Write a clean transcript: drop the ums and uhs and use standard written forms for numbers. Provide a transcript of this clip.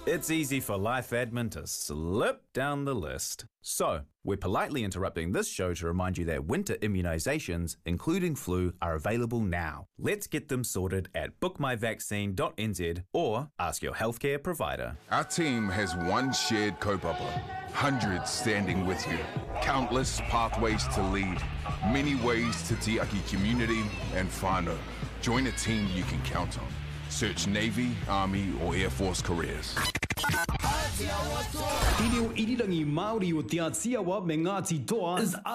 It's easy for Life Admin to slip down the list. So, we're politely interrupting this show to remind you that winter immunisations, including flu, are available now. Let's get them sorted at bookmyvaccine.nz or ask your healthcare provider. Our team has one shared kaupapa, hundreds standing with you, countless pathways to lead, many ways to tiaki community and whānau. Join a team you can count on. Search Navy, Army or Air Force careers. Irirangi Māori o te Atiawa me Ngāti Toa is